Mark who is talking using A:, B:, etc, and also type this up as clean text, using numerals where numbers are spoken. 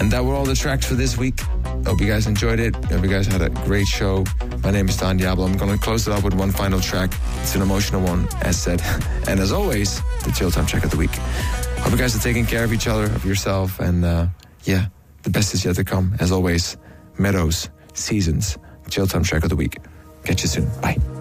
A: And that were all the tracks for this week. Hope you guys enjoyed it. Hope you guys had a great show. My name is Don Diablo. I'm going to close it up with one final track. It's an emotional one, as said. And as always, the Chill Time track of the week. Hope you guys are taking care of each other, of yourself. And the best is yet to come. As always, Meadows, Seasons, Chill Time track of the week. Catch you soon. Bye.